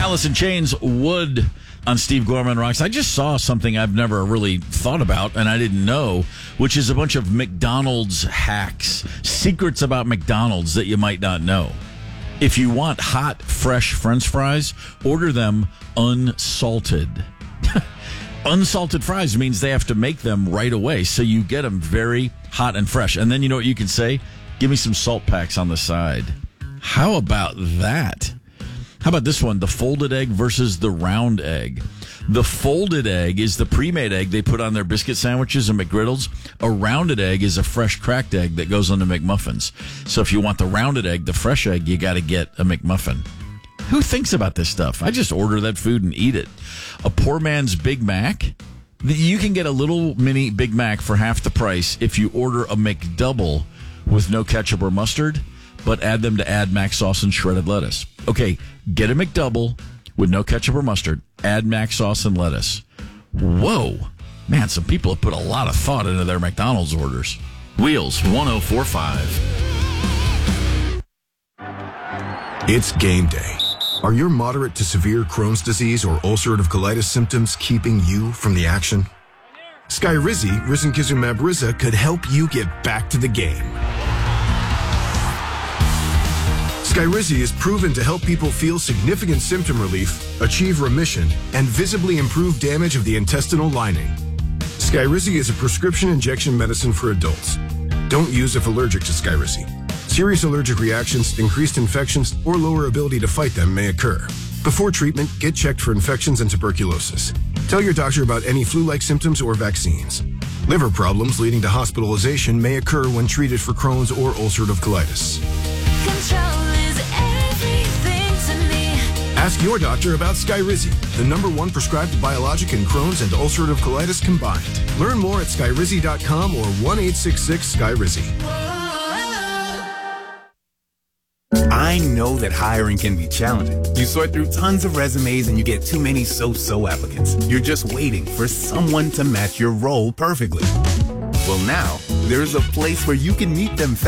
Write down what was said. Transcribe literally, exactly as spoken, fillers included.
Alice in Chains, Wood on Steve Gorman Rocks. I just saw something I've never really thought about and I didn't know, which is a bunch of McDonald's hacks, secrets about McDonald's that you might not know. If you want hot, fresh French fries, order them unsalted. Unsalted fries means they have to make them right away, so you get them very hot and fresh. And then you know what you can say? Give me some salt packs on the side. How about that? How about this one? The folded egg versus the round egg. The folded egg is the pre-made egg they put on their biscuit sandwiches and McGriddles. A rounded egg is a fresh cracked egg that goes on the McMuffins. So if you want the rounded egg, the fresh egg, you got to get a McMuffin. Who thinks about this stuff? I just order that food and eat it. A poor man's Big Mac. You can get a little mini Big Mac for half the price if you order a McDouble with no ketchup or mustard, but add them to add mac sauce and shredded lettuce. Okay, get a McDouble with no ketchup or mustard, add mac sauce and lettuce. Whoa. Man, some people have put a lot of thought into their McDonald's orders. Wheels one oh four point five. It's game day. Are your moderate to severe Crohn's disease or ulcerative colitis symptoms keeping you from the action? Skyrizi, risankizumab Riza, could help you get back to the game. Skyrizi is proven to help people feel significant symptom relief, achieve remission, and visibly improve damage of the intestinal lining. Skyrizi is a prescription injection medicine for adults. Don't use if allergic to Skyrizi. Serious allergic reactions, increased infections, or lower ability to fight them may occur. Before treatment, get checked for infections and tuberculosis. Tell your doctor about any flu-like symptoms or vaccines. Liver problems leading to hospitalization may occur when treated for Crohn's or ulcerative colitis. Control is everything to me. Ask your doctor about Skyrizi, the number one prescribed biologic in Crohn's and ulcerative colitis combined. Learn more at skyrizi dot com or one eight six six Skyrizi. I know that hiring can be challenging. You sort through tons of resumes and you get too many so-so applicants. You're just waiting for someone to match your role perfectly. Well, now, there's a place where you can meet them fast.